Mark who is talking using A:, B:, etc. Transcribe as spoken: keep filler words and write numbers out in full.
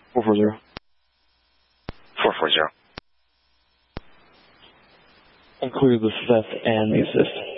A: four four zero.
B: four four zero.
A: I'll clear the theft and the assist.